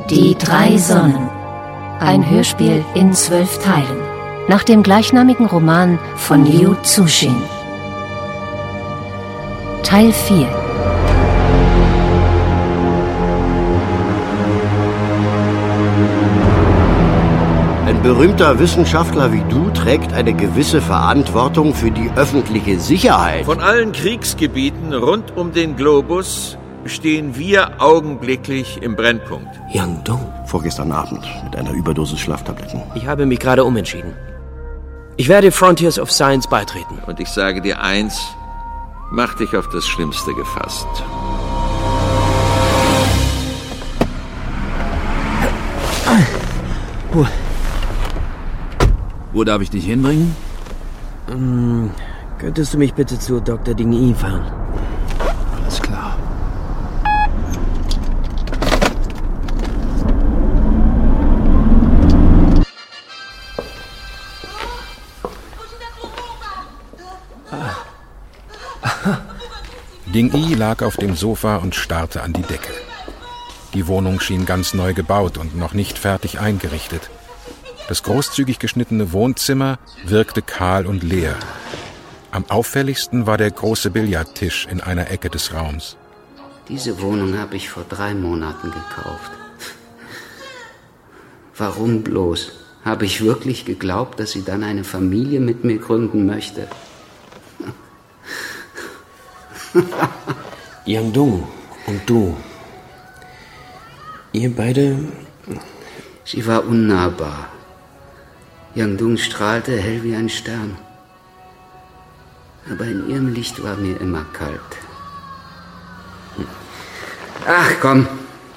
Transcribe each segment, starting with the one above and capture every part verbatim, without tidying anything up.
Die drei Sonnen. Ein Hörspiel in zwölf Teilen. Nach dem gleichnamigen Roman von Liu Cixin. Teil vier. Ein berühmter Wissenschaftler wie du trägt eine gewisse Verantwortung für die öffentliche Sicherheit. Von allen Kriegsgebieten rund um den Globus stehen wir augenblicklich im Brennpunkt. Yang Dong. Vorgestern Abend mit einer Überdosis Schlaftabletten. Ich habe mich gerade umentschieden. Ich werde Frontiers of Science beitreten. Und ich sage dir eins, mach dich auf das Schlimmste gefasst. Huh. Wo darf ich dich hinbringen? Ähm, könntest du mich bitte zu Doktor Ding Yi fahren? Alles klar. Ding Yi lag auf dem Sofa und starrte an die Decke. Die Wohnung schien ganz neu gebaut und noch nicht fertig eingerichtet. Das großzügig geschnittene Wohnzimmer wirkte kahl und leer. Am auffälligsten war der große Billardtisch in einer Ecke des Raums. Diese Wohnung habe ich vor drei Monaten gekauft. Warum bloß? Habe ich wirklich geglaubt, dass sie dann eine Familie mit mir gründen möchte? Yang Dong und du. Ihr beide... Sie war unnahbar. Yang Dong strahlte hell wie ein Stern. Aber in ihrem Licht war mir immer kalt. Ach, komm.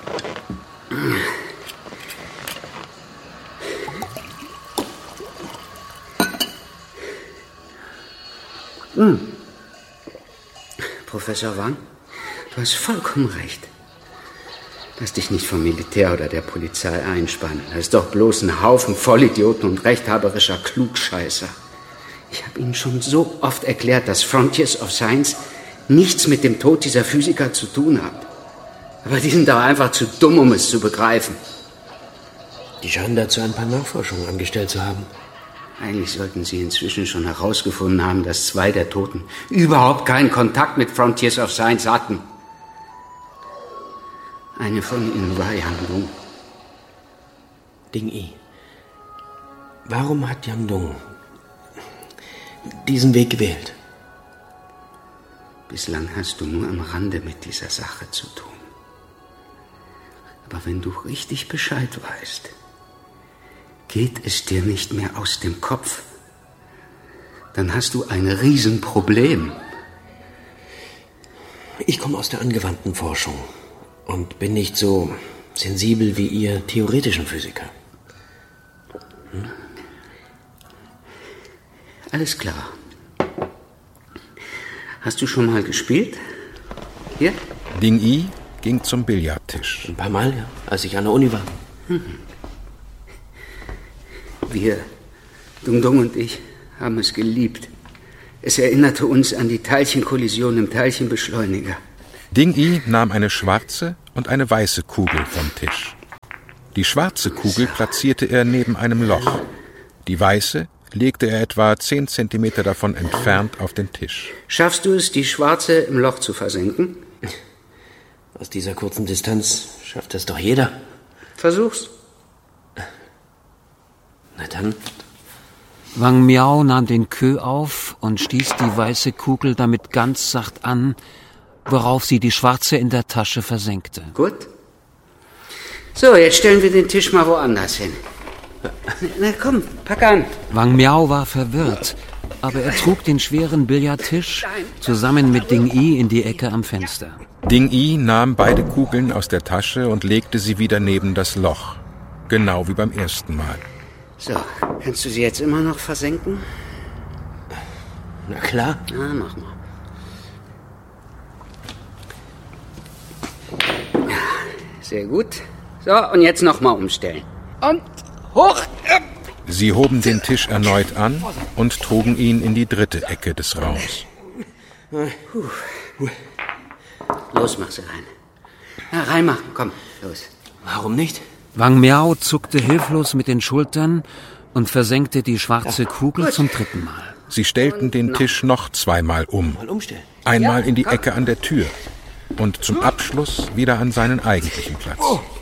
Hm. Professor Wang, du hast vollkommen recht. Lass dich nicht vom Militär oder der Polizei einspannen. Das ist doch bloß ein Haufen Vollidioten und rechthaberischer Klugscheißer. Ich habe Ihnen schon so oft erklärt, dass Frontiers of Science nichts mit dem Tod dieser Physiker zu tun hat. Aber die sind doch einfach zu dumm, um es zu begreifen. Die scheinen dazu ein paar Nachforschungen angestellt zu haben. Eigentlich sollten Sie inzwischen schon herausgefunden haben, dass zwei der Toten überhaupt keinen Kontakt mit Frontiers of Science hatten. Eine von ihnen war Yang Dong. Ding Yi. Warum hat Yang Dong diesen Weg gewählt? Bislang hast du nur am Rande mit dieser Sache zu tun. Aber wenn du richtig Bescheid weißt, geht es dir nicht mehr aus dem Kopf. Dann hast du ein Riesenproblem. Ich komme aus der angewandten Forschung und bin nicht so sensibel wie ihr theoretischen Physiker. Hm? Alles klar. Hast du schon mal gespielt? Hier? Ding Yi ging zum Billardtisch. Ein paar Mal, ja, als ich an der Uni war. Hm. Wir, Dong Dong und ich, haben es geliebt. Es erinnerte uns an die Teilchenkollision im Teilchenbeschleuniger. Ding Yi nahm eine schwarze und eine weiße Kugel vom Tisch. Die schwarze Kugel platzierte er neben einem Loch. Die weiße legte er etwa zehn Zentimeter davon entfernt auf den Tisch. Schaffst du es, die schwarze im Loch zu versenken? Aus dieser kurzen Distanz schafft es doch jeder. Versuch's. Na dann. Wang Miao nahm den Queue auf und stieß die weiße Kugel damit ganz sacht an, worauf sie die schwarze in der Tasche versenkte. Gut. So, jetzt stellen wir den Tisch mal woanders hin. Na komm, pack an. Wang Miao war verwirrt, aber er trug den schweren Billardtisch zusammen mit Ding Yi in die Ecke am Fenster. Ding Yi nahm beide Kugeln aus der Tasche und legte sie wieder neben das Loch. Genau wie beim ersten Mal. So, kannst du sie jetzt immer noch versenken? Na klar. Na, mach mal. Sehr gut. So, und jetzt nochmal umstellen. Und hoch! Sie hoben den Tisch erneut an und trugen ihn in die dritte Ecke des Raums. Los, mach sie rein. Ja, reinmachen, komm, los. Warum nicht? Wang Miao zuckte hilflos mit den Schultern und versenkte die schwarze Kugel zum dritten Mal. Sie stellten den Tisch noch zweimal um. Einmal in die Ecke an der Tür und zum Abschluss wieder an seinen eigentlichen Platz.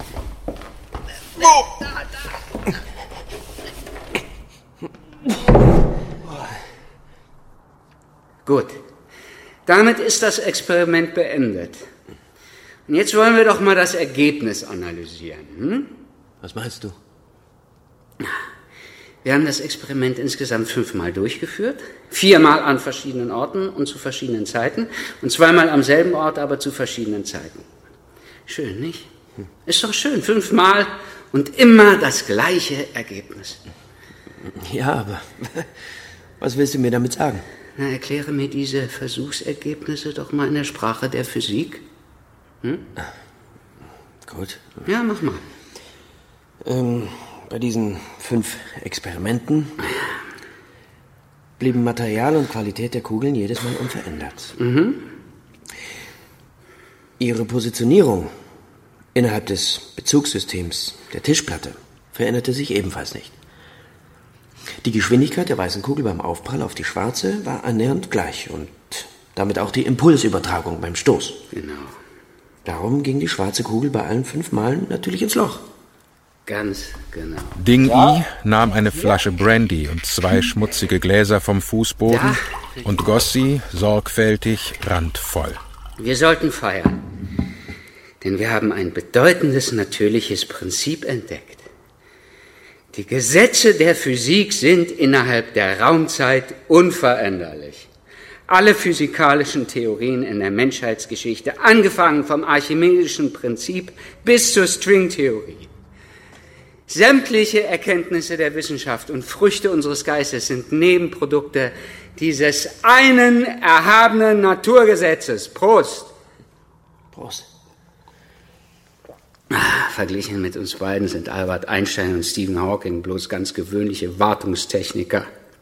Gut, damit ist das Experiment beendet. Und jetzt wollen wir doch mal das Ergebnis analysieren. Hm? Was meinst du? Wir haben das Experiment insgesamt fünfmal durchgeführt, viermal an verschiedenen Orten und zu verschiedenen Zeiten und zweimal am selben Ort, aber zu verschiedenen Zeiten. Schön, nicht? Ist doch schön, fünfmal und immer das gleiche Ergebnis. Ja, aber was willst du mir damit sagen? Na, erkläre mir diese Versuchsergebnisse doch mal in der Sprache der Physik. Hm? Gut. Ja, mach mal. Ähm, bei diesen fünf Experimenten blieben Material und Qualität der Kugeln jedes Mal unverändert. Mhm. Ihre Positionierung innerhalb des Bezugssystems der Tischplatte veränderte sich ebenfalls nicht. Die Geschwindigkeit der weißen Kugel beim Aufprall auf die schwarze war annähernd gleich und damit auch die Impulsübertragung beim Stoß. Genau. Darum ging die schwarze Kugel bei allen fünf Malen natürlich ins Loch. Ganz genau. Ding Yi nahm eine Flasche Brandy und zwei schmutzige Gläser vom Fußboden Ja. und goss sie sorgfältig randvoll. Wir sollten feiern, denn wir haben ein bedeutendes natürliches Prinzip entdeckt. Die Gesetze der Physik sind innerhalb der Raumzeit unveränderlich. Alle physikalischen Theorien in der Menschheitsgeschichte, angefangen vom archimedischen Prinzip bis zur Stringtheorie. Sämtliche Erkenntnisse der Wissenschaft und Früchte unseres Geistes sind Nebenprodukte dieses einen erhabenen Naturgesetzes. Prost! Prost. Ah, verglichen mit uns beiden sind Albert Einstein und Stephen Hawking bloß ganz gewöhnliche Wartungstechniker.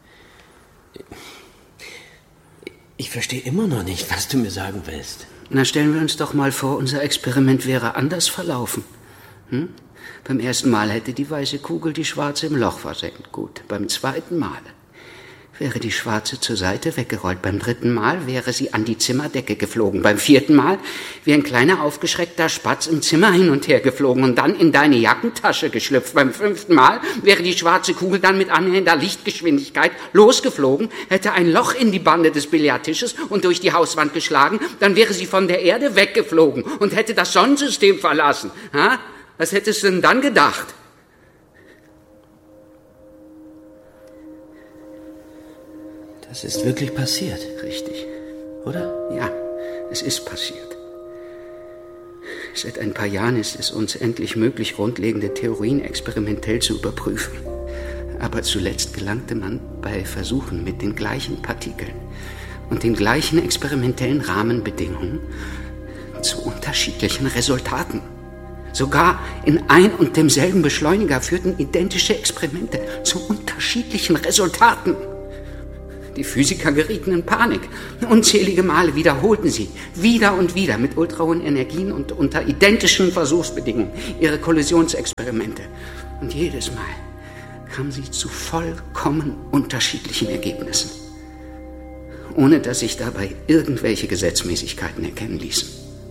Ich verstehe immer noch nicht, was du mir sagen willst. Na, stellen wir uns doch mal vor, unser Experiment wäre anders verlaufen. Hm? Beim ersten Mal hätte die weiße Kugel die schwarze im Loch versenkt. Gut, beim zweiten Mal wäre die schwarze zur Seite weggerollt. Beim dritten Mal wäre sie an die Zimmerdecke geflogen. Beim vierten Mal wäre ein kleiner aufgeschreckter Spatz im Zimmer hin und her geflogen und dann in deine Jackentasche geschlüpft. Beim fünften Mal wäre die schwarze Kugel dann mit annähernder Lichtgeschwindigkeit losgeflogen, hätte ein Loch in die Bande des Billardtisches und durch die Hauswand geschlagen. Dann wäre sie von der Erde weggeflogen und hätte das Sonnensystem verlassen. Ha? Was hättest du denn dann gedacht? Das ist wirklich passiert. Richtig. Oder? Ja, es ist passiert. Seit ein paar Jahren ist es uns endlich möglich, grundlegende Theorien experimentell zu überprüfen. Aber zuletzt gelangte man bei Versuchen mit den gleichen Partikeln und den gleichen experimentellen Rahmenbedingungen zu unterschiedlichen Resultaten. Sogar in ein und demselben Beschleuniger führten identische Experimente zu unterschiedlichen Resultaten. Die Physiker gerieten in Panik. Unzählige Male wiederholten sie, wieder und wieder mit ultrahohen Energien und unter identischen Versuchsbedingungen, ihre Kollisionsexperimente. Und jedes Mal kamen sie zu vollkommen unterschiedlichen Ergebnissen, ohne dass sich dabei irgendwelche Gesetzmäßigkeiten erkennen ließen.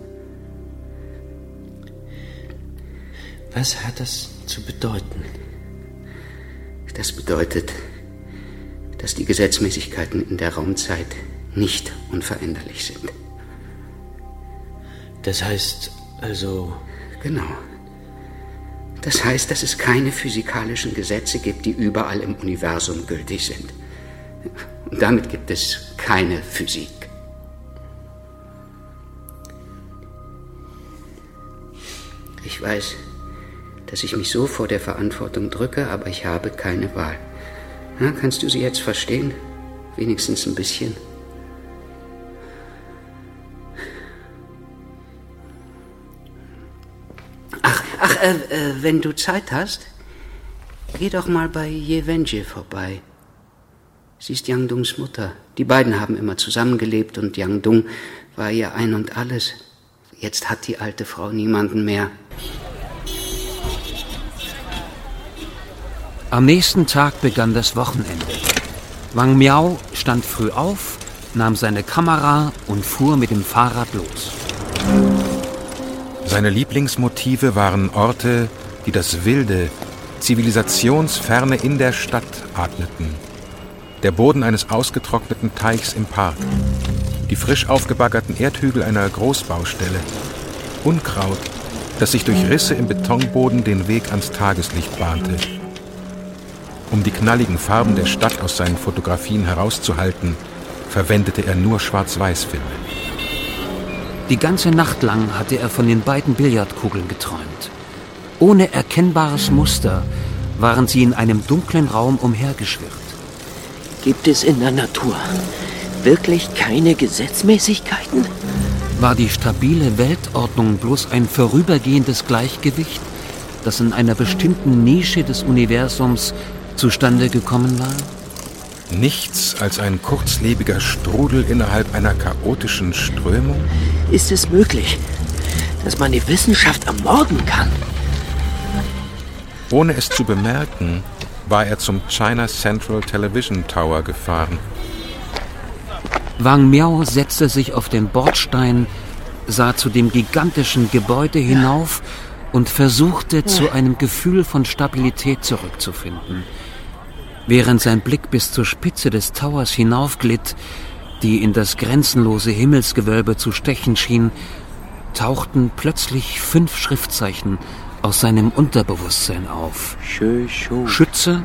Was hat das zu bedeuten? Das bedeutet, dass die Gesetzmäßigkeiten in der Raumzeit nicht unveränderlich sind. Das heißt also... Genau. Das heißt, dass es keine physikalischen Gesetze gibt, die überall im Universum gültig sind. Und damit gibt es keine Physik. Ich weiß, dass ich mich so vor der Verantwortung drücke, aber ich habe keine Wahl. Na, kannst du sie jetzt verstehen? Wenigstens ein bisschen. Ach, ach äh, äh, wenn du Zeit hast, geh doch mal bei Ye Wenjie vorbei. Sie ist Yang Dungs Mutter. Die beiden haben immer zusammengelebt und Yang Dung war ihr Ein und Alles. Jetzt hat die alte Frau niemanden mehr. Am nächsten Tag begann das Wochenende. Wang Miao stand früh auf, nahm seine Kamera und fuhr mit dem Fahrrad los. Seine Lieblingsmotive waren Orte, die das Wilde, Zivilisationsferne in der Stadt atmeten. Der Boden eines ausgetrockneten Teichs im Park, die frisch aufgebaggerten Erdhügel einer Großbaustelle, Unkraut, das sich durch Risse im Betonboden den Weg ans Tageslicht bahnte. Um die knalligen Farben der Stadt aus seinen Fotografien herauszuhalten, verwendete er nur Schwarz-Weiß-Filme. Die ganze Nacht lang hatte er von den beiden Billardkugeln geträumt. Ohne erkennbares Muster waren sie in einem dunklen Raum umhergeschwirrt. Gibt es in der Natur wirklich keine Gesetzmäßigkeiten? War die stabile Weltordnung bloß ein vorübergehendes Gleichgewicht, das in einer bestimmten Nische des Universums zustande gekommen war? Nichts als ein kurzlebiger Strudel innerhalb einer chaotischen Strömung? Ist es möglich, dass man die Wissenschaft ermorden kann? Ohne es zu bemerken, war er zum China Central Television Tower gefahren. Wang Miao setzte sich auf den Bordstein, sah zu dem gigantischen Gebäude hinauf und versuchte, zu einem Gefühl von Stabilität zurückzufinden. Während sein Blick bis zur Spitze des Towers hinaufglitt, die in das grenzenlose Himmelsgewölbe zu stechen schien, tauchten plötzlich fünf Schriftzeichen aus seinem Unterbewusstsein auf. Schütze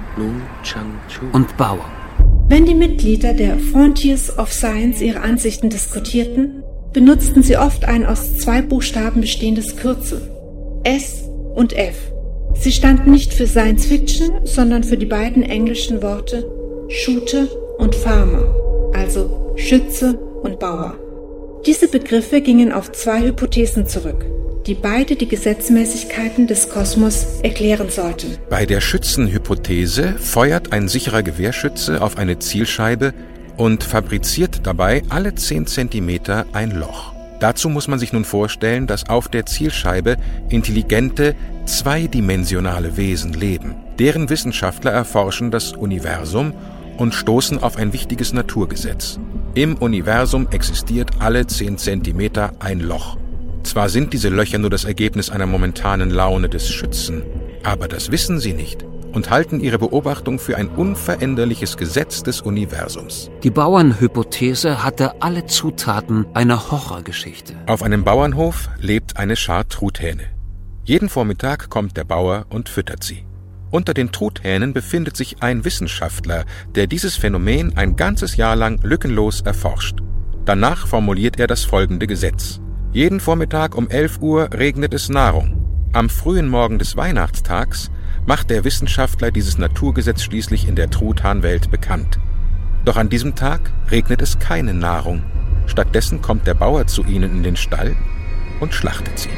und Bauer. Wenn die Mitglieder der Frontiers of Science ihre Ansichten diskutierten, benutzten sie oft ein aus zwei Buchstaben bestehendes Kürzel, S und F. Sie standen nicht für Science Fiction, sondern für die beiden englischen Worte Shooter und Farmer, also Schütze und Bauer. Diese Begriffe gingen auf zwei Hypothesen zurück, die beide die Gesetzmäßigkeiten des Kosmos erklären sollten. Bei der Schützenhypothese feuert ein sicherer Gewehrschütze auf eine Zielscheibe und fabriziert dabei alle zehn Zentimeter ein Loch. Dazu muss man sich nun vorstellen, dass auf der Zielscheibe intelligente, zweidimensionale Wesen leben. Deren Wissenschaftler erforschen das Universum und stoßen auf ein wichtiges Naturgesetz. Im Universum existiert alle zehn Zentimeter ein Loch. Zwar sind diese Löcher nur das Ergebnis einer momentanen Laune des Schützen, aber das wissen sie nicht und halten ihre Beobachtung für ein unveränderliches Gesetz des Universums. Die Bauernhypothese hatte alle Zutaten einer Horrorgeschichte. Auf einem Bauernhof lebt eine Schar Truthähne. Jeden Vormittag kommt der Bauer und füttert sie. Unter den Truthähnen befindet sich ein Wissenschaftler, der dieses Phänomen ein ganzes Jahr lang lückenlos erforscht. Danach formuliert er das folgende Gesetz. Jeden Vormittag um elf Uhr regnet es Nahrung. Am frühen Morgen des Weihnachtstags macht der Wissenschaftler dieses Naturgesetz schließlich in der Truthahnwelt bekannt. Doch an diesem Tag regnet es keine Nahrung. Stattdessen kommt der Bauer zu ihnen in den Stall und schlachtet sie.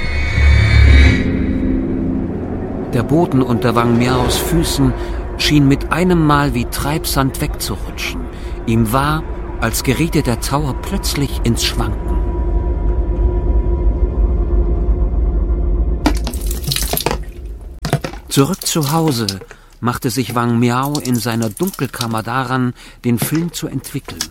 Der Boden unter Wang Miaos Füßen schien mit einem Mal wie Treibsand wegzurutschen. Ihm war, als geriete der Tower plötzlich ins Schwanken. Zurück zu Hause machte sich Wang Miao in seiner Dunkelkammer daran, den Film zu entwickeln.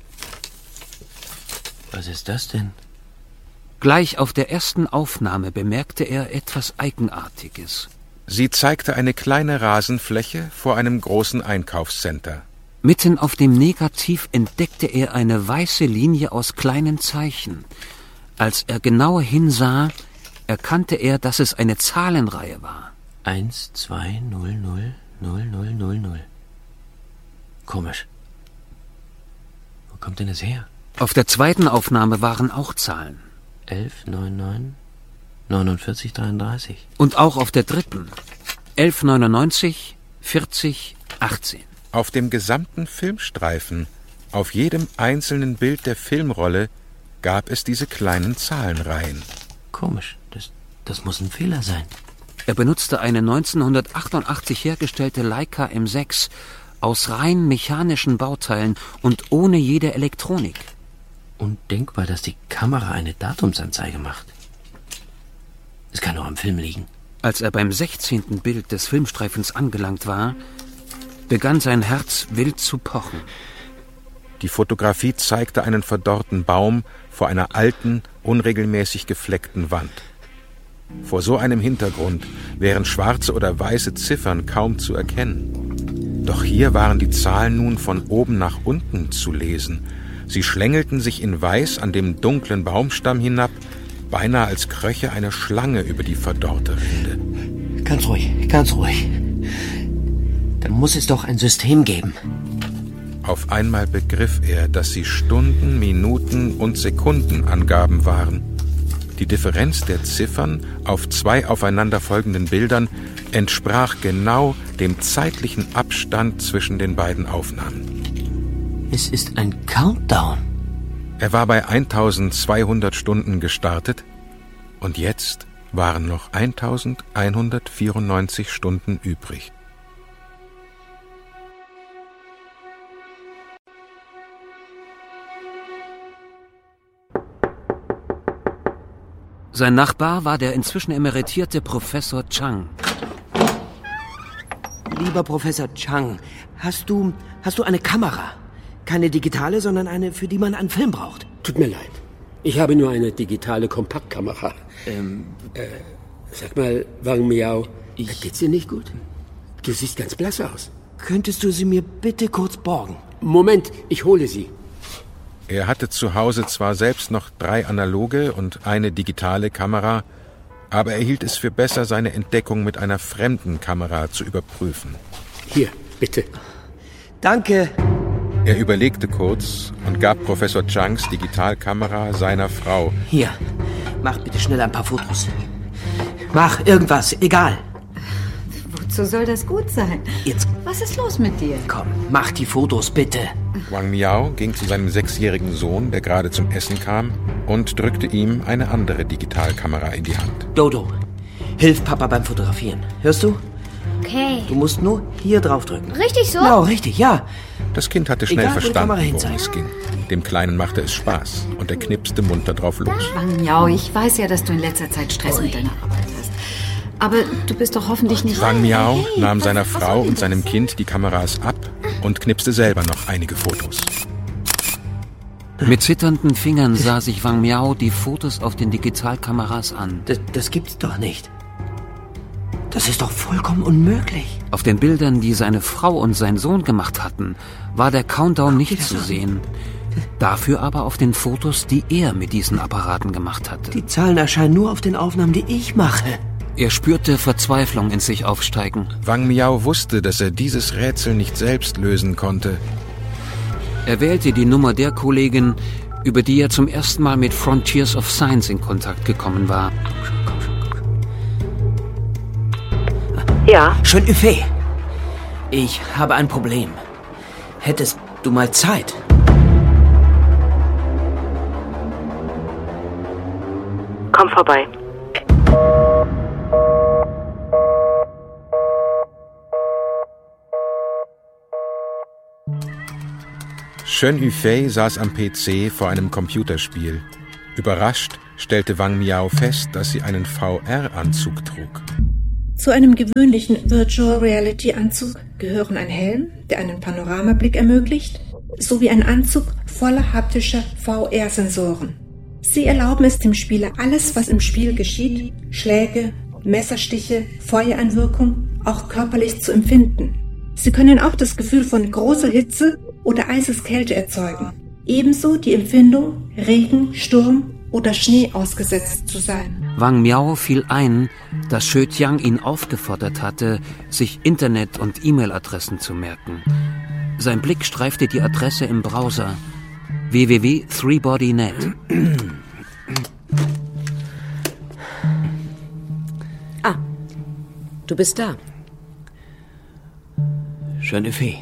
Was ist das denn? Gleich auf der ersten Aufnahme bemerkte er etwas Eigenartiges. Sie zeigte eine kleine Rasenfläche vor einem großen Einkaufscenter. Mitten auf dem Negativ entdeckte er eine weiße Linie aus kleinen Zeichen. Als er genauer hinsah, erkannte er, dass es eine Zahlenreihe war. Eins, zwei, null, null, null, null, null, null. Komisch. Wo kommt denn das her? Auf der zweiten Aufnahme waren auch Zahlen. Elf, neun, neun, neunundvierzig, dreiunddreißig. Und auch auf der dritten. Elf, neunundneunzig, vierzig, achtzehn. Auf dem gesamten Filmstreifen, auf jedem einzelnen Bild der Filmrolle, gab es diese kleinen Zahlenreihen. Komisch, das, das muss ein Fehler sein. Er benutzte eine neunzehnhundertachtundachtzig hergestellte Leica M sechs aus rein mechanischen Bauteilen und ohne jede Elektronik. Undenkbar, dass die Kamera eine Datumsanzeige macht. Es kann nur am Film liegen. Als er beim sechzehnten Bild des Filmstreifens angelangt war, begann sein Herz wild zu pochen. Die Fotografie zeigte einen verdorrten Baum vor einer alten, unregelmäßig gefleckten Wand. Vor so einem Hintergrund wären schwarze oder weiße Ziffern kaum zu erkennen. Doch hier waren die Zahlen nun von oben nach unten zu lesen. Sie schlängelten sich in Weiß an dem dunklen Baumstamm hinab, beinahe als kröche eine Schlange über die verdorrte Rinde. Ganz ruhig, ganz ruhig. Da muss es doch ein System geben. Auf einmal begriff er, dass sie Stunden, Minuten und Sekundenangaben waren. Die Differenz der Ziffern auf zwei aufeinanderfolgenden Bildern entsprach genau dem zeitlichen Abstand zwischen den beiden Aufnahmen. Es ist ein Countdown. Er war bei eintausendzweihundert Stunden gestartet und jetzt waren noch eintausendeinhundertvierundneunzig Stunden übrig. Sein Nachbar war der inzwischen emeritierte Professor Chang. Lieber Professor Chang, hast du, hast du eine Kamera? Keine digitale, sondern eine, für die man einen Film braucht. Tut mir leid. Ich habe nur eine digitale Kompaktkamera. Ähm, äh, sag mal, Wang Miao, ich... geht's dir nicht gut? Du siehst ganz blass aus. Könntest du sie mir bitte kurz borgen? Moment, ich hole sie. Er hatte zu Hause zwar selbst noch drei analoge und eine digitale Kamera, aber er hielt es für besser, seine Entdeckung mit einer fremden Kamera zu überprüfen. Hier, bitte. Danke. Er überlegte kurz und gab Professor Changs Digitalkamera seiner Frau. Hier, mach bitte schnell ein paar Fotos. Mach irgendwas, egal. Wozu soll das gut sein? Jetzt. Was ist los mit dir? Komm, mach die Fotos, bitte. Wang Miao ging zu seinem sechsjährigen Sohn, der gerade zum Essen kam, und drückte ihm eine andere Digitalkamera in die Hand. Dodo, hilf Papa beim Fotografieren. Hörst du? Okay. Du musst nur hier draufdrücken. Richtig so? Genau, richtig, ja. Das Kind hatte schnell Egal, verstanden, worum zeigt. es ging. Dem Kleinen machte es Spaß und er knipste munter drauf los. Wang Miao, ich weiß ja, dass du in letzter Zeit Stress mit deiner Arbeit hast. Aber du bist doch hoffentlich nicht... Wang Miao hey, nahm seiner Frau und seinem Kind die Kameras ab und knipste selber noch einige Fotos. Mit zitternden Fingern sah sich Wang Miao die Fotos auf den Digitalkameras an. Das, das gibt's doch nicht. Das ist doch vollkommen unmöglich. Auf den Bildern, die seine Frau und sein Sohn gemacht hatten, war der Countdown nicht zu sehen. Dafür aber auf den Fotos, die er mit diesen Apparaten gemacht hatte. Die Zahlen erscheinen nur auf den Aufnahmen, die ich mache. Er spürte Verzweiflung in sich aufsteigen. Wang Miao wusste, dass er dieses Rätsel nicht selbst lösen konnte. Er wählte die Nummer der Kollegin, über die er zum ersten Mal mit Frontiers of Science in Kontakt gekommen war. Ja? Schön Yufei. Ich habe ein Problem. Hättest du mal Zeit? Komm vorbei. Shen Yufei saß am P C vor einem Computerspiel. Überrascht stellte Wang Miao fest, dass sie einen V R-Anzug trug. Zu einem gewöhnlichen Virtual Reality Anzug gehören ein Helm, der einen Panoramablick ermöglicht, sowie ein Anzug voller haptischer V R-Sensoren. Sie erlauben es dem Spieler, alles, was im Spiel geschieht, Schläge, Messerstiche, Feuereinwirkung, auch körperlich zu empfinden. Sie können auch das Gefühl von großer Hitze oder Eiseskälte erzeugen. Ebenso die Empfindung, Regen, Sturm oder Schnee ausgesetzt zu sein. Wang Miao fiel ein, dass Xue Tiang ihn aufgefordert hatte, sich Internet- und E-Mail-Adressen zu merken. Sein Blick streifte die Adresse im Browser w w w punkt three body punkt net. Ah, du bist da. Schöne Fee.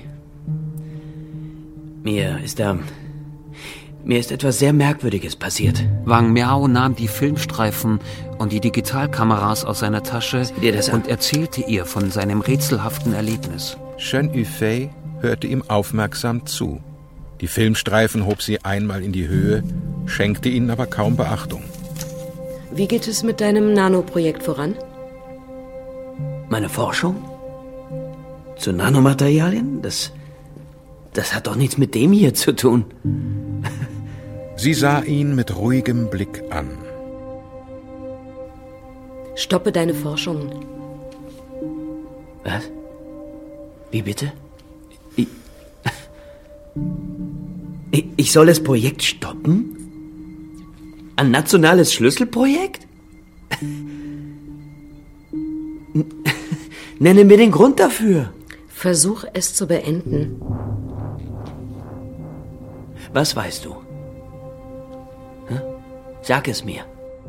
Mir ist da... Mir ist etwas sehr Merkwürdiges passiert. Wang Miao nahm die Filmstreifen und die Digitalkameras aus seiner Tasche und erzählte ihr von seinem rätselhaften Erlebnis. Shen Yufei hörte ihm aufmerksam zu. Die Filmstreifen hob sie einmal in die Höhe, schenkte ihnen aber kaum Beachtung. Wie geht es mit deinem Nanoprojekt voran? Meine Forschung? Zu Nanomaterialien? Das, das hat doch nichts mit dem hier zu tun. Sie sah ihn mit ruhigem Blick an. Stoppe deine Forschungen. Was? Wie bitte? Ich, ich, ich soll das Projekt stoppen? Ein nationales Schlüsselprojekt? Nenne mir den Grund dafür. Versuch es zu beenden. Was weißt du? Hm? Sag es mir.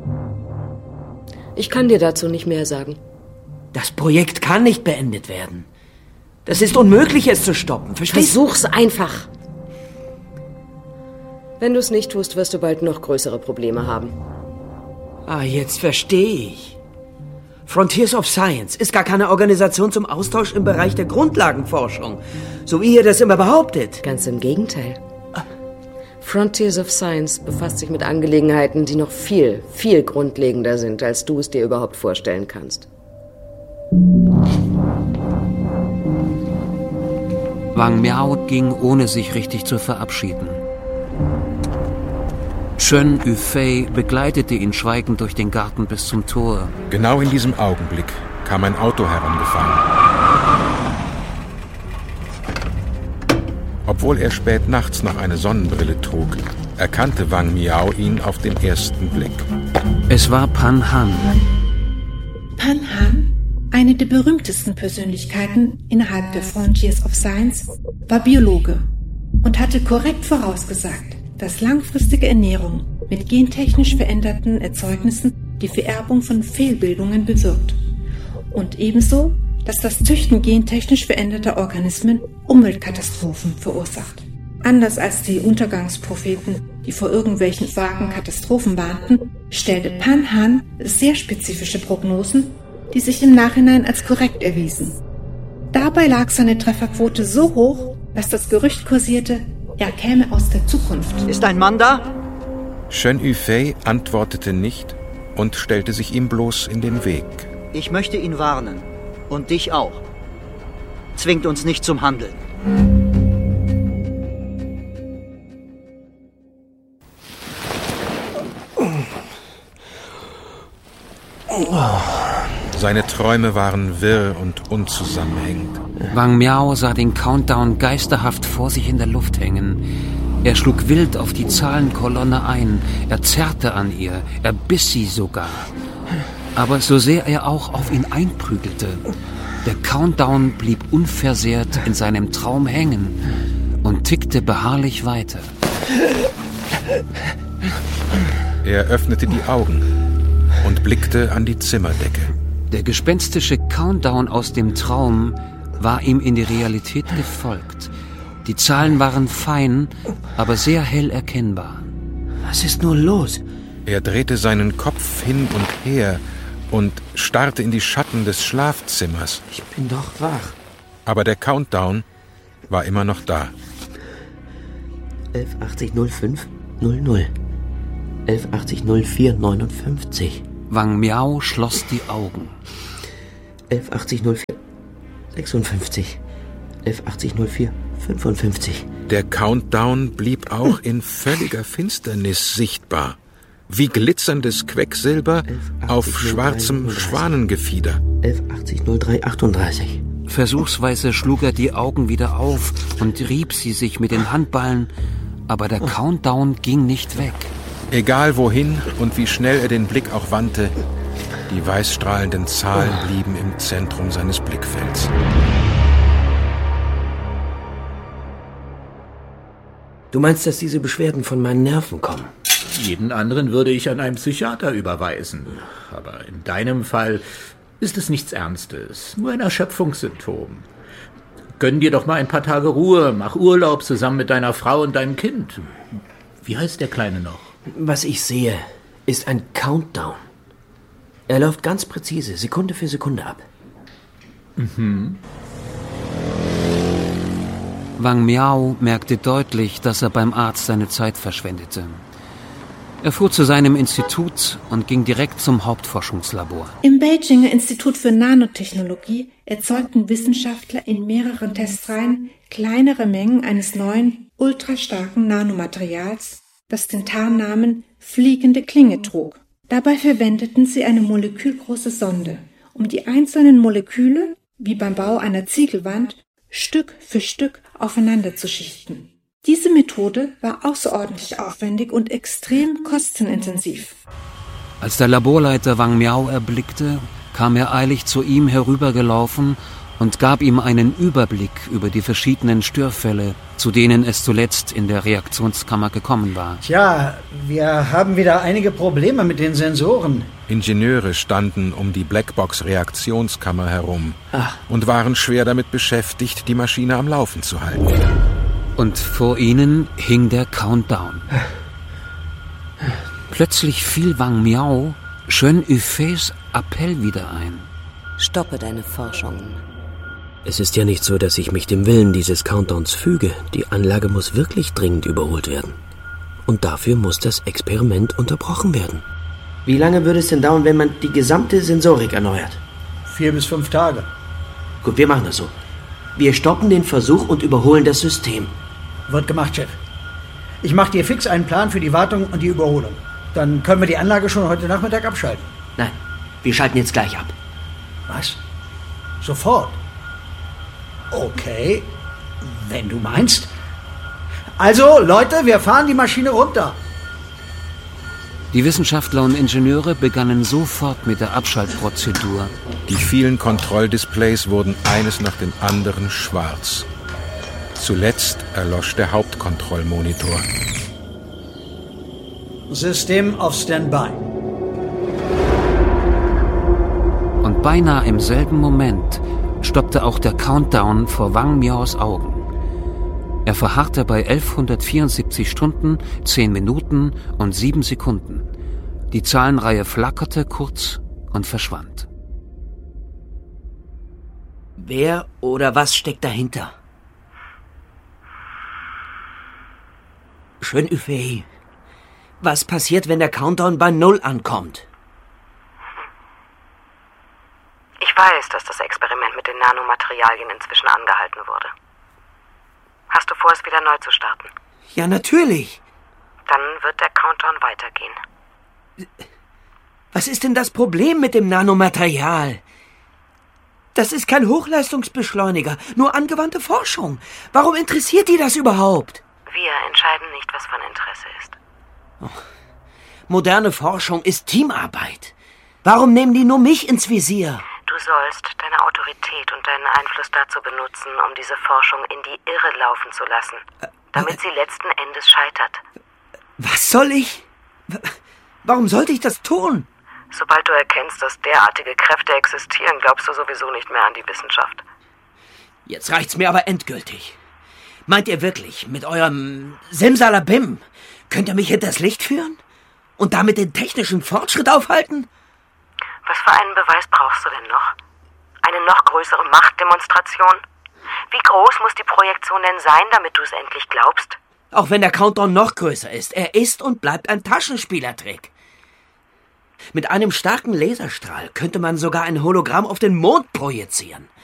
Ich kann dir dazu nicht mehr sagen. Das Projekt kann nicht beendet werden. Das ist unmöglich, es zu stoppen. Verstehst du? Versuch's einfach. Wenn du es nicht tust, wirst du bald noch größere Probleme haben. Ah, jetzt verstehe ich. Frontiers of Science ist gar keine Organisation zum Austausch im Bereich der Grundlagenforschung, so wie ihr das immer behauptet. Ganz im Gegenteil. Frontiers of Science befasst sich mit Angelegenheiten, die noch viel, viel grundlegender sind, als du es dir überhaupt vorstellen kannst. Wang Miao ging, ohne sich richtig zu verabschieden. Chen Yufei begleitete ihn schweigend durch den Garten bis zum Tor. Genau in diesem Augenblick kam ein Auto herangefahren. Obwohl er spät nachts noch eine Sonnenbrille trug, erkannte Wang Miao ihn auf den ersten Blick. Es war Pan Han. Pan Han, eine der berühmtesten Persönlichkeiten innerhalb der Frontiers of Science, war Biologe und hatte korrekt vorausgesagt, dass langfristige Ernährung mit gentechnisch veränderten Erzeugnissen die Vererbung von Fehlbildungen bewirkt. Und ebenso, dass das Züchten gentechnisch veränderter Organismen Umweltkatastrophen verursacht. Anders als die Untergangspropheten, die vor irgendwelchen vagen Katastrophen warnten, stellte Pan Han sehr spezifische Prognosen, die sich im Nachhinein als korrekt erwiesen. Dabei lag seine Trefferquote so hoch, dass das Gerücht kursierte, er käme aus der Zukunft. Ist ein Mann da? Chen Yufei antwortete nicht und stellte sich ihm bloß in den Weg. Ich möchte ihn warnen. Und dich auch. Zwingt uns nicht zum Handeln. Seine Träume waren wirr und unzusammenhängend. Wang Miao sah den Countdown geisterhaft vor sich in der Luft hängen. Er schlug wild auf die Zahlenkolonne ein, er zerrte an ihr, er biss sie sogar. Aber so sehr er auch auf ihn einprügelte, der Countdown blieb unversehrt in seinem Traum hängen und tickte beharrlich weiter. Er öffnete die Augen und blickte an die Zimmerdecke. Der gespenstische Countdown aus dem Traum war ihm in die Realität gefolgt. Die Zahlen waren fein, aber sehr hell erkennbar. Was ist nur los? Er drehte seinen Kopf hin und her und starrte in die Schatten des Schlafzimmers. Ich bin doch wach. Aber der Countdown war immer noch da. elf achtzig null fünf null null. elf achtzig null vier neunundfünfzig. Wang Miao schloss die Augen. elf achtzig null vier sechsundfünfzig. elf achtzig null vier fünfundfünfzig. Der Countdown blieb auch in völliger Finsternis sichtbar. Wie glitzerndes Quecksilber auf schwarzem Schwanengefieder. elf achtzig null drei achtunddreißig. Versuchsweise schlug er die Augen wieder auf und rieb sie sich mit den Handballen, aber der Countdown ging nicht weg. Egal wohin und wie schnell er den Blick auch wandte, die weißstrahlenden Zahlen blieben im Zentrum seines Blickfelds. Du meinst, dass diese Beschwerden von meinen Nerven kommen? Jeden anderen würde ich an einen Psychiater überweisen. Aber in deinem Fall ist es nichts Ernstes, nur ein Erschöpfungssymptom. Gönn dir doch mal ein paar Tage Ruhe, mach Urlaub zusammen mit deiner Frau und deinem Kind. Wie heißt der Kleine noch? Was ich sehe, ist ein Countdown. Er läuft ganz präzise, Sekunde für Sekunde ab. Mhm. Wang Miao merkte deutlich, dass er beim Arzt seine Zeit verschwendete. Er fuhr zu seinem Institut und ging direkt zum Hauptforschungslabor. Im Beijinger Institut für Nanotechnologie erzeugten Wissenschaftler in mehreren Testreihen kleinere Mengen eines neuen, ultrastarken Nanomaterials, das den Tarnnamen fliegende Klinge trug. Dabei verwendeten sie eine molekülgroße Sonde, um die einzelnen Moleküle, wie beim Bau einer Ziegelwand, Stück für Stück aufeinander zu schichten. Diese Methode war außerordentlich aufwendig und extrem kostenintensiv. Als der Laborleiter Wang Miao erblickte, kam er eilig zu ihm herübergelaufen und gab ihm einen Überblick über die verschiedenen Störfälle, zu denen es zuletzt in der Reaktionskammer gekommen war. Tja, wir haben wieder einige Probleme mit den Sensoren. Ingenieure standen um die Blackbox-Reaktionskammer herum Ach. und waren schwer damit beschäftigt, die Maschine am Laufen zu halten. Und vor ihnen hing der Countdown. Plötzlich fiel Wang Miao Shen Yufeis Appell wieder ein. Stoppe deine Forschungen. Es ist ja nicht so, dass ich mich dem Willen dieses Countdowns füge. Die Anlage muss wirklich dringend überholt werden. Und dafür muss das Experiment unterbrochen werden. Wie lange würde es denn dauern, wenn man die gesamte Sensorik erneuert? Vier bis fünf Tage. Gut, wir machen das so. Wir stoppen den Versuch und überholen das System. Wird gemacht, Chef. Ich mache dir fix einen Plan für die Wartung und die Überholung. Dann können wir die Anlage schon heute Nachmittag abschalten. Nein, wir schalten jetzt gleich ab. Was? Sofort? Okay, wenn du meinst. Also, Leute, wir fahren die Maschine runter. Die Wissenschaftler und Ingenieure begannen sofort mit der Abschaltprozedur. Die vielen Kontrolldisplays wurden eines nach dem anderen schwarz. Zuletzt erlosch der Hauptkontrollmonitor. System auf Standby. Und beinahe im selben Moment stoppte auch der Countdown vor Wang Miaos Augen. Er verharrte bei elfhundertvierundsiebzig Stunden, zehn Minuten und sieben Sekunden. Die Zahlenreihe flackerte kurz und verschwand. Wer oder was steckt dahinter? Shen Yufei, was passiert, wenn der Countdown bei Null ankommt? Ich weiß, dass das Experiment mit den Nanomaterialien inzwischen angehalten wurde. Hast du vor, es wieder neu zu starten? Ja, natürlich. Dann wird der Countdown weitergehen. Was ist denn das Problem mit dem Nanomaterial? Das ist kein Hochleistungsbeschleuniger, nur angewandte Forschung. Warum interessiert die das überhaupt? Wir entscheiden nicht, was von Interesse ist. Oh. Moderne Forschung ist Teamarbeit. Warum nehmen die nur mich ins Visier? Du sollst deine Autorität und deinen Einfluss dazu benutzen, um diese Forschung in die Irre laufen zu lassen, damit sie letzten Endes scheitert. Was soll ich? Warum sollte ich das tun? Sobald du erkennst, dass derartige Kräfte existieren, glaubst du sowieso nicht mehr an die Wissenschaft. Jetzt reicht's mir aber endgültig. Meint ihr wirklich, mit eurem Simsalabim könnt ihr mich hinters Licht führen? Und damit den technischen Fortschritt aufhalten? Was für einen Beweis brauchst du denn noch? Eine noch größere Machtdemonstration? Wie groß muss die Projektion denn sein, damit du es endlich glaubst? Auch wenn der Countdown noch größer ist, er ist und bleibt ein Taschenspielertrick. Mit einem starken Laserstrahl könnte man sogar ein Hologramm auf den Mond projizieren.